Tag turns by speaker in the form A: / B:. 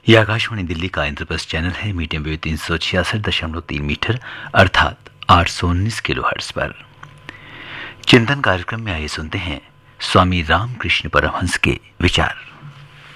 A: यह आकाशवाणी दिल्ली का इंद्रप्रस्थ चैनल है। मीडियम वेव 366.3 मीटर अर्थात 819 किलोहर्ट्ज पर। चिंतन कार्यक्रम में आइए सुनते हैं स्वामी रामकृष्ण परमहंस के विचार।